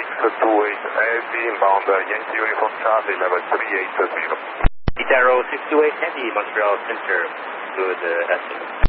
Heavy inbound Yankee Uniform Charlie level 380. Itaro 628 Heavy, Montreal Center, good estimate.